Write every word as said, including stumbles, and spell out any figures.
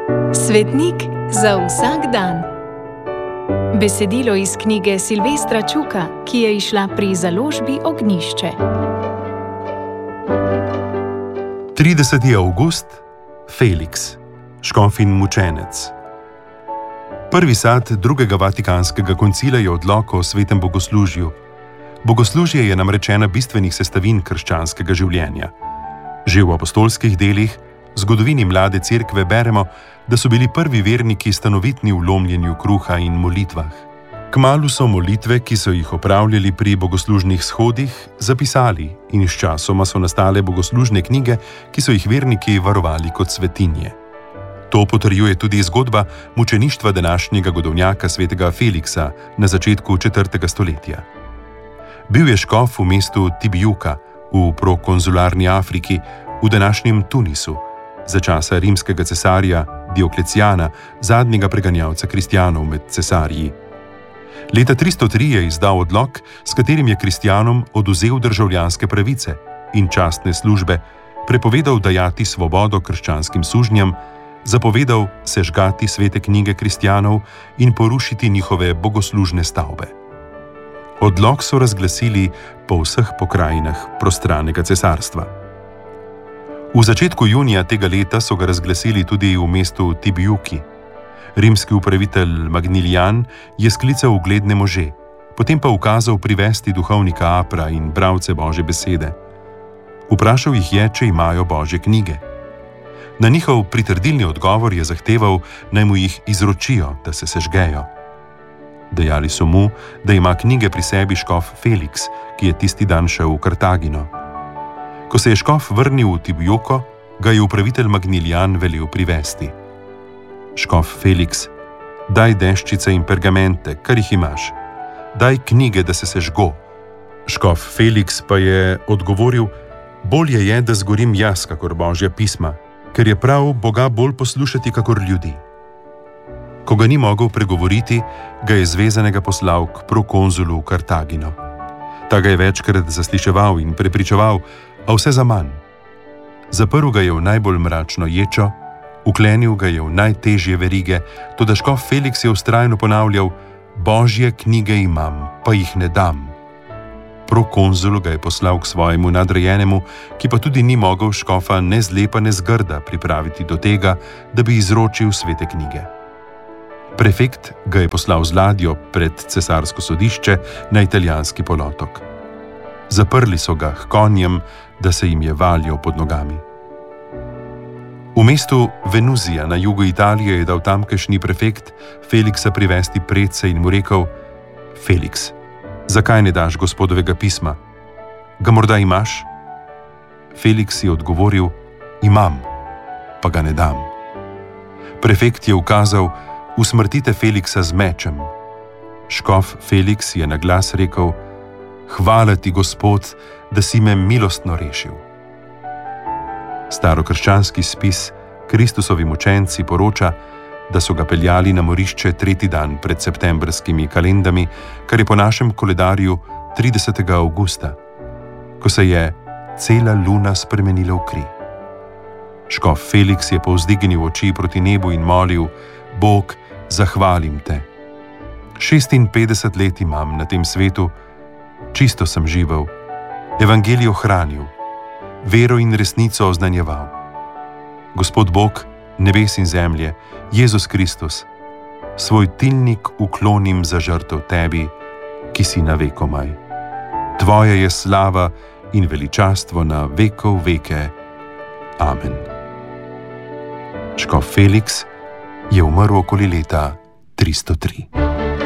Svetnik za vsak dan. Besedilo iz knjige Silvestra Čuka, ki je izšla pri založbi Ognjišče. trideseti avgust, Feliks, škofin mučenec. Prvi sad drugega vatikanskega koncila je odlok o svetem bogoslužju. Bogoslužje je namreč ena bistvenih sestavin krščanskega življenja. Že v apostolskih delih, zgodovini mlade cerkve, beremo, da so bili prvi verniki stanovitni v lomljenju kruha in molitvah. Kmalu so molitve, ki so jih opravljali pri bogoslužnih shodih, zapisali in sčasoma so nastale bogoslužne knjige, ki so jih verniki varovali kot svetinje. To potrjuje tudi zgodba mučeništva današnjega godovnjaka svetega Feliksa na začetku četrtega stoletja. Bil je škof v mestu Tibjuka v prokonzularni Afriki, v današnjem Tunisu, za časa rimskega cesarja Dioklecijana, zadnjega preganjalca kristjanov med cesarji. Leta tristo tri je izdal odlok, s katerim je kristjanom odvzel državljanske pravice in častne službe, prepovedal dajati svobodo krščanskim sužnjam, zapovedal sežgati svete knjige kristjanov in porušiti njihove bogoslužne stavbe. Odlok so razglasili po vseh pokrajinah prostranega cesarstva. V začetku junija tega leta so ga razglasili tudi v mestu Tibjuki. Rimski upravitelj Magnilijan je sklical ugledne može, potem pa ukazal privesti duhovnika Apra in bralce Božje besede. Vprašal jih je, če imajo Božje knjige. Na njihov pritrdilni odgovor je zahteval, naj mu jih izročijo, da se sežgejo. Dejali so mu, da ima knjige pri sebi škof Feliks, ki je tisti dan šel v Kartagino. Ko se je škof vrnil v Tibjuko, ga je upravitelj Magnilijan velel privesti. Škof Feliks, daj deščice in pergamente, kar jih imaš. Daj knjige, da se sežgo. Škof Feliks pa je odgovoril, bolje je, da zgorim jaz, kakor Božja pisma, ker je prav Boga bolj poslušati, kakor ljudi. Ko ga ni mogel pregovoriti, ga je zvezanega poslal k prokonzulu v Kartagino. Ta ga je večkrat zasliševal in prepričeval, a vse za manj. Zaprl ga je v najbolj mračno ječo, uklenil ga je v najtežje verige, toda škof Feliks je vztrajno ponavljal, Božje knjige imam, pa jih ne dam. Prokonzul ga je poslal k svojemu nadrejenemu, ki pa tudi ni mogel škofa ne zlepa ne zgrda pripraviti do tega, da bi izročil svete knjige. Prefekt ga je poslal z ladjo pred cesarsko sodišče na italijanski polotok. Zaprli so ga h konjem, da se jim je valjal pod nogami. V mestu Venuzija na jugu Italije je dal tamkajšnji prefekt Feliksa privesti predse in mu rekel, Feliks, zakaj ne daš gospodovega pisma? Ga morda imaš? Feliks je odgovoril, imam, pa ga ne dam. Prefekt je ukazal, usmrtite Feliksa z mečem. Škof Feliks je na glas rekel, hvala ti, Gospod, da si me milostno rešil. Starokrščanski spis Kristusovi mučenci poroča, da so ga peljali na morišče tretji dan pred septembrskimi kalendami, kar je po našem koledarju tridesetega avgusta, ko se je cela luna spremenila v kri. Škof Feliks je povzdignil oči proti nebu in molil, Bog, zahvalim te. šestinpetdeset let imam na tem svetu, čisto sem živel, evangelijo hranil, vero in resnico oznanjeval. Gospod Bog, nebes in zemlje, Jezus Kristus, svoj tilnik uklonim za žrtev tebi, ki si na vekomaj. Tvoja je slava in veličastvo na vekov veke. Amen. Škof Feliks je umrl okoli leta tristo tri.